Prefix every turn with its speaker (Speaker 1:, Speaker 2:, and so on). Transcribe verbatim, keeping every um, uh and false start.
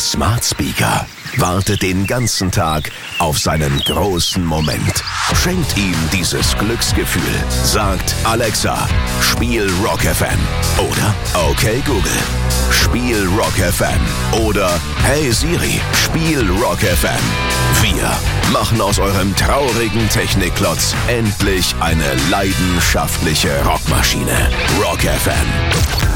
Speaker 1: Smart Speaker wartet den ganzen Tag auf seinen großen Moment. Schenkt ihm dieses Glücksgefühl. Sagt Alexa, spiel Rock F M. Oder okay Google, spiel Rock F M. Oder hey Siri, spiel Rock F M. Wir machen aus eurem traurigen Technikklotz endlich eine leidenschaftliche Rockmaschine. Rock F M.